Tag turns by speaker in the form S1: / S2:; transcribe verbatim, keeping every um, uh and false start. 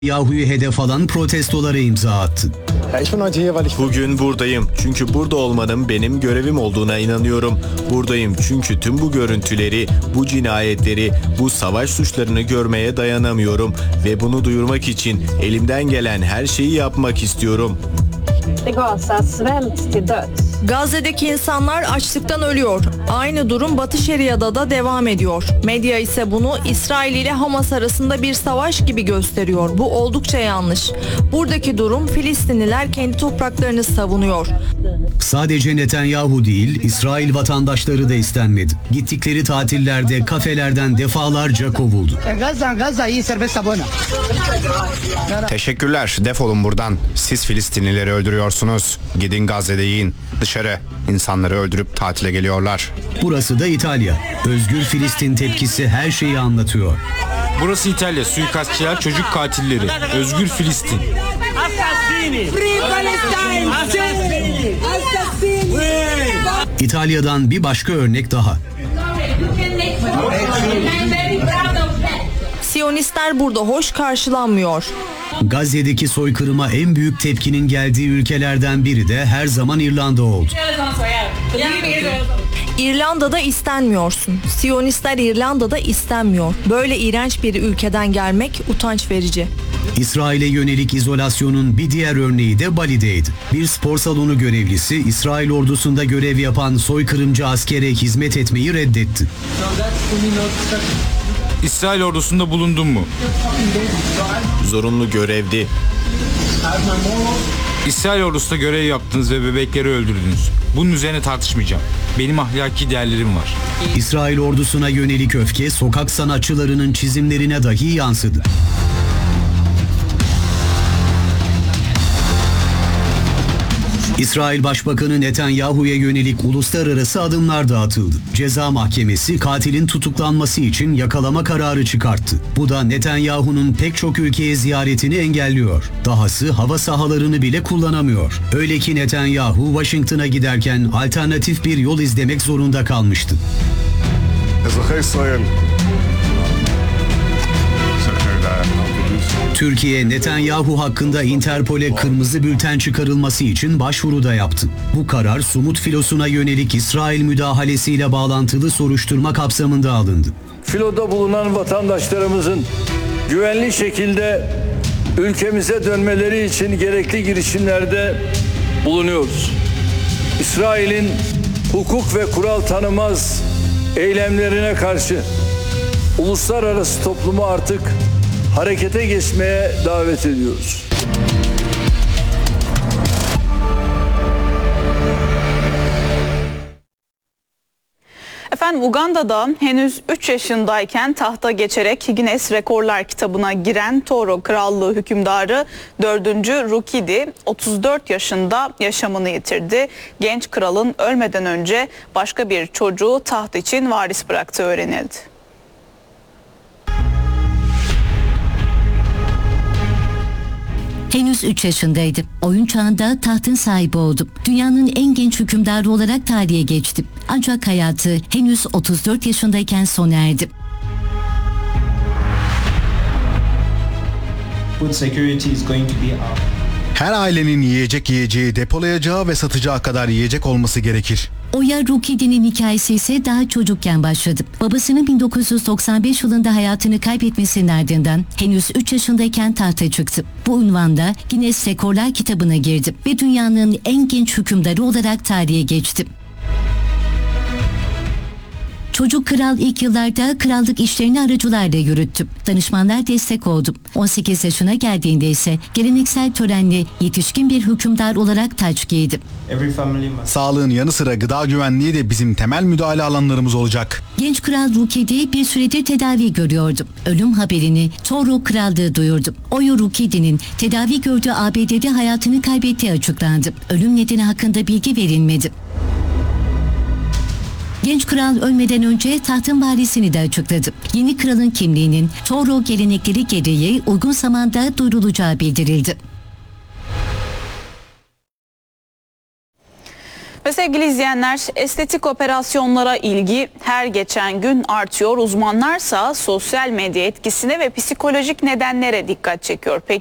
S1: Yahu'yu hedef alan protestolara imza attı.
S2: Bugün buradayım çünkü burada olmanın benim görevim olduğuna inanıyorum. Buradayım çünkü tüm bu görüntüleri, bu cinayetleri, bu savaş suçlarını görmeye dayanamıyorum ve bunu duyurmak için elimden gelen her şeyi yapmak istiyorum.
S3: Gazze'deki insanlar açlıktan ölüyor. Aynı durum Batı Şeria'da da devam ediyor. Medya ise bunu İsrail ile Hamas arasında bir savaş gibi gösteriyor. Bu oldukça yanlış. Buradaki durum Filistinliler kendi topraklarını savunuyor.
S1: Sadece Netanyahu değil, İsrail vatandaşları da istenmedi. Gittikleri tatillerde kafelerden defalarca kovuldu.
S4: Teşekkürler, defolun buradan. Siz Filistinlileri öldürüyorsunuz. Gidin Gazze'de yiyin. Dışarı. İnsanları öldürüp tatile geliyorlar.
S1: Burası da İtalya. Özgür Filistin tepkisi her şeyi anlatıyor.
S5: Burası İtalya. Suikastçılar, çocuk katilleri. Özgür Filistin.
S1: İtalya'dan bir başka örnek daha.
S3: Siyonistler burada hoş karşılanmıyor.
S1: Gazze'deki soykırıma en büyük tepkinin geldiği ülkelerden biri de her zaman İrlanda oldu.
S3: İrlanda'da istenmiyorsun. Siyonistler İrlanda'da istenmiyor. Böyle iğrenç bir ülkeden gelmek utanç verici.
S1: İsrail'e yönelik izolasyonun bir diğer örneği de Bali'deydi. Bir spor salonu görevlisi İsrail ordusunda görev yapan soykırımcı askere hizmet etmeyi reddetti.
S5: İsrail ordusunda bulundun mu?
S2: Zorunlu görevdi.
S5: İsrail ordusunda görev yaptınız ve bebekleri öldürdünüz. Bunun üzerine tartışmayacağım. Benim ahlaki değerlerim var.
S1: İsrail ordusuna yönelik öfke sokak sanatçılarının çizimlerine dahi yansıdı. İsrail Başbakanı Netanyahu'ya yönelik uluslararası adımlar da atıldı. Ceza Mahkemesi katilin tutuklanması için yakalama kararı çıkarttı. Bu da Netanyahu'nun pek çok ülkeye ziyaretini engelliyor. Dahası hava sahalarını bile kullanamıyor. Öyle ki Netanyahu Washington'a giderken alternatif bir yol izlemek zorunda kalmıştı. Türkiye, Netanyahu hakkında Interpol'e kırmızı bülten çıkarılması için başvuru da yaptı. Bu karar Sumut filosuna yönelik İsrail müdahalesiyle bağlantılı soruşturma kapsamında alındı.
S6: Filoda bulunan vatandaşlarımızın güvenli şekilde ülkemize dönmeleri için gerekli girişimlerde bulunuyoruz. İsrail'in hukuk ve kural tanımaz eylemlerine karşı uluslararası toplumu artık harekete geçmeye davet ediyoruz.
S7: Efendim Uganda'da henüz üç yaşındayken tahta geçerek Guinness Rekorlar kitabına giren Toro Krallığı hükümdarı dördüncü Rukidi otuz dört yaşında yaşamını yitirdi. Genç kralın ölmeden önce başka bir çocuğu taht için varis bıraktığı öğrenildi.
S8: Henüz üç yaşındaydı. Oyun çağında tahtın sahibi oldu. Dünyanın en genç hükümdarı olarak tarihe geçti. Ancak hayatı henüz otuz dört yaşındayken sona erdi.
S4: Her ailenin yiyecek yiyeceği, depolayacağı ve satacağı kadar yiyecek olması gerekir.
S8: Oya Rukidi'nin hikayesi ise daha çocukken başladı. Babasının bin dokuz yüz doksan beş yılında hayatını kaybetmesinin ardından henüz üç yaşındayken tahta çıktı. Bu unvanla Guinness Rekorlar kitabına girdi ve dünyanın en genç hükümdarı olarak tarihe geçti. Çocuk kral ilk yıllarda krallık işlerini aracılarla yürüttü. Danışmanlar destek oldu. on sekiz yaşına geldiğinde ise geleneksel törenle yetişkin bir hükümdar olarak taç giydi.
S4: Sağlığın yanı sıra gıda güvenliği de bizim temel müdahale alanlarımız olacak.
S8: Genç kral Rukidi bir süredir tedavi görüyordu. Ölüm haberini Toro Krallığı duyurdu. Oyo Rukidi'nin tedavi gördüğü A B D'de hayatını kaybettiği açıklandı. Ölüm nedeni hakkında bilgi verilmedi. Genç kral ölmeden önce tahtın varisini de açıkladı. Yeni kralın kimliğinin Toro gelenekleri gereği uygun zamanda duyurulacağı bildirildi.
S7: Ve Ve sevgili izleyenler, estetik operasyonlara ilgi her geçen gün artıyor. Uzmanlarsa sosyal medya etkisine ve psikolojik nedenlere dikkat çekiyor. Peki